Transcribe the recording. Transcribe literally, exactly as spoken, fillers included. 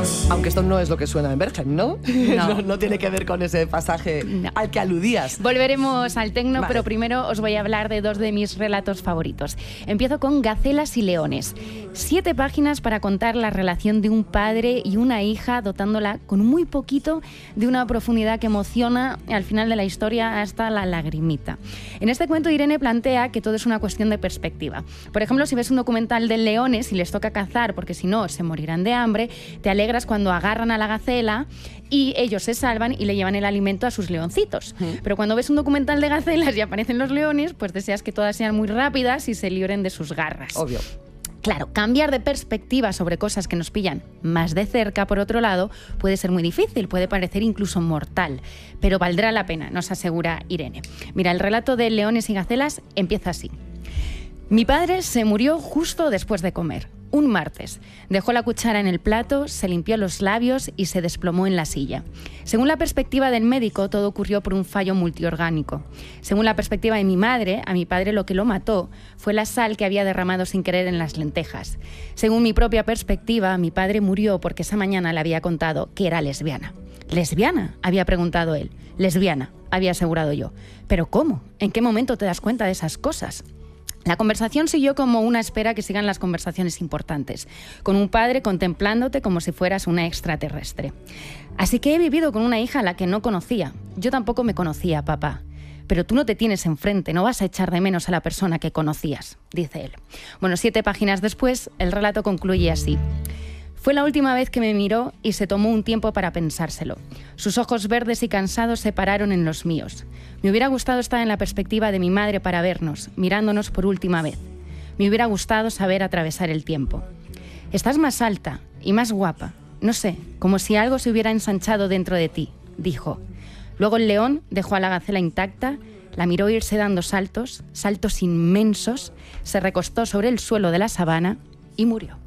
Aunque esto no es lo que suena en Bergen, ¿no? No, no, no tiene que ver con ese pasaje no. al que aludías. Volveremos al tecno, Vale. pero primero os voy a hablar de dos de mis relatos favoritos. Empiezo con Gacelas y leones. Siete páginas para contar la relación de un padre y una hija, dotándola con muy poquito de una profundidad que emociona al final de la historia hasta la lagrimita. En este cuento Irene plantea que todo es una cuestión de perspectiva. Por ejemplo, si ves un documental de leones y les toca cazar porque si no se morirán de hambre, te alegras cuando agarran a la gacela y ellos se salvan y le llevan el alimento a sus leoncitos. ¿Mm? Pero cuando ves un documental de gacelas y aparecen los leones, pues deseas que todas sean muy rápidas y se libren de sus garras. Obvio. Claro, cambiar de perspectiva sobre cosas que nos pillan más de cerca, por otro lado, puede ser muy difícil, puede parecer incluso mortal, pero valdrá la pena, nos asegura Irene. Mira, el relato de leones y gacelas empieza así. Mi padre se murió justo después de comer. Un martes. Dejó la cuchara en el plato, se limpió los labios y se desplomó en la silla. Según la perspectiva del médico, todo ocurrió por un fallo multiorgánico. Según la perspectiva de mi madre, a mi padre lo que lo mató fue la sal que había derramado sin querer en las lentejas. Según mi propia perspectiva, mi padre murió porque esa mañana le había contado que era lesbiana. ¿Lesbiana?, había preguntado él. Lesbiana, había asegurado yo. ¿Pero cómo? ¿En qué momento te das cuenta de esas cosas? La conversación siguió como una espera que sigan las conversaciones importantes, con un padre contemplándote como si fueras una extraterrestre. Así que he vivido con una hija a la que no conocía. Yo tampoco me conocía, papá. Pero tú no te tienes enfrente, no vas a echar de menos a la persona que conocías, dice él. Bueno, siete páginas después, el relato concluye así. Fue la última vez que me miró y se tomó un tiempo para pensárselo. Sus ojos verdes y cansados se pararon en los míos. Me hubiera gustado estar en la perspectiva de mi madre para vernos, mirándonos por última vez. Me hubiera gustado saber atravesar el tiempo. Estás más alta y más guapa. No sé, como si algo se hubiera ensanchado dentro de ti, dijo. Luego el león dejó a la gacela intacta, la miró irse dando saltos, saltos inmensos, se recostó sobre el suelo de la sabana y murió.